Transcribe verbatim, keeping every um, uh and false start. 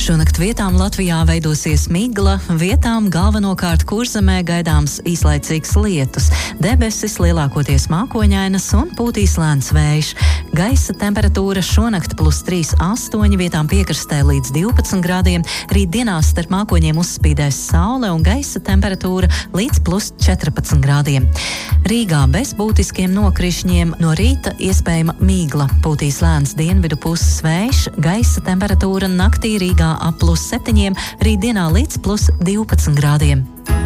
Šonakt vietām Latvijā veidosies migla, vietām galvenokārt Kurzemē gaidāms īslaicīgs lietus, debesis lielākoties mākoņainas un pūtīs lēns vējš. Gaisa temperatūra šonakt plus trīs astoņi, vietām piekrastē līdz divpadsmit grādiem, rīt dienās starp mākoņiem uzspīdēs saule un gaisa temperatūra līdz plus četrpadsmit grādiem. Rīgā bez būtiskiem nokrišņiem no rīta iespējama migla, pūtīs lēns dienvidu puses vējš, gaisa temperatūra naktī Rīgā ap plus septiņiem, rītdienā līdz plus divpadsmit grādiem.